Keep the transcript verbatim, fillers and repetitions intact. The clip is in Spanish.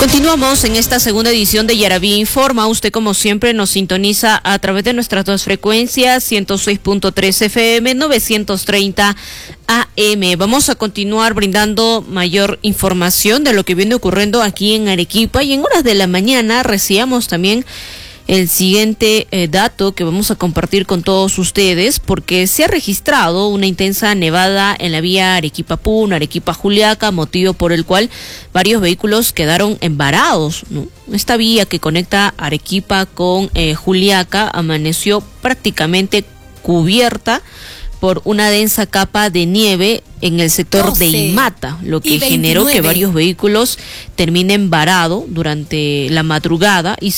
Continuamos en esta segunda edición de Yaraví Informa. Usted, como siempre, nos sintoniza a través de nuestras dos frecuencias, ciento seis punto tres F M, novecientos treinta A M. Vamos a continuar brindando mayor información de lo que viene ocurriendo aquí en Arequipa, y en horas de la mañana recibamos también el siguiente eh, dato que vamos a compartir con todos ustedes, porque se ha registrado una intensa nevada en la vía Arequipa-Puno, Arequipa-Juliaca, motivo por el cual varios vehículos quedaron embarados, ¿no? Esta vía que conecta Arequipa con eh, Juliaca amaneció prácticamente cubierta por una densa capa de nieve en el sector doce de Imata, lo que generó que varios vehículos terminen varados durante la madrugada y